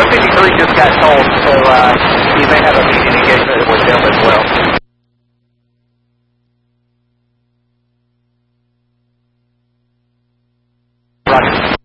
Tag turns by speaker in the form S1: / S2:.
S1: 53 just got told, so you may have a meeting engagement with them as well. Roger.